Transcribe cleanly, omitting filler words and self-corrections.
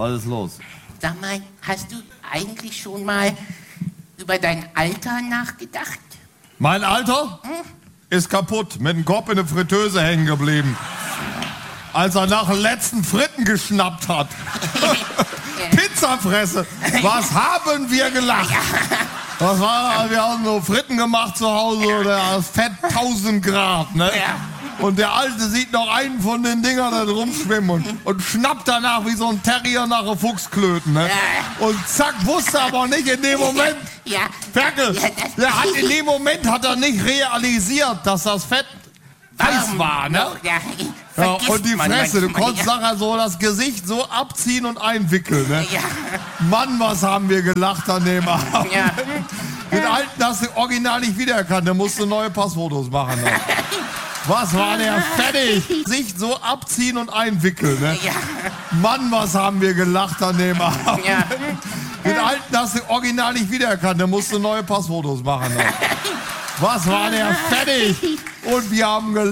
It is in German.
was ist los? Sag mal, hast du eigentlich schon mal über dein Alter nachgedacht? Mein Alter ist kaputt, mit dem Kopf in der Fritteuse hängen geblieben. Als er nach den letzten Fritten geschnappt hat. Pizzafresse, was haben wir gelacht? Was war, wir haben so Fritten gemacht zu Hause, das Fett 1000 Grad, ne? Ja. Und der Alte sieht noch einen von den Dingern da rumschwimmen und schnappt danach wie so ein Terrier nach einem Fuchsklöten, ne? Ja. Und zack, wusste aber nicht in dem Moment, Ja. Ferkel, der hat in dem Moment hat er nicht realisiert, dass das Fett heiß war, ne? Ja, Ja, vergisst und die man Fresse, du manchmal, konntest nachher so das Gesicht so abziehen und einwickeln, ne? Ja. Mann, was haben wir gelacht an dem Abend. Ja. Den Alten hast du original nicht wiedererkannt, der musste neue Passfotos machen. Ne? Was war der fertig? Gesicht so abziehen und einwickeln, ne? Ja. Mann, was haben wir gelacht an dem Abend. Ja. Den Alten hast du original nicht wiedererkannt, der musste neue Passfotos machen. Ne? Was war der fertig? Und wir haben gelacht.